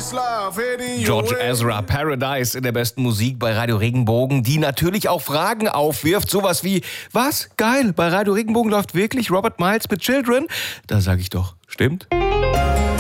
George Ezra, Paradise in der besten Musik bei Radio Regenbogen, die natürlich auch Fragen aufwirft. Sowas wie, was? Geil, bei Radio Regenbogen läuft wirklich Robert Miles mit Children? Da sage ich doch, stimmt?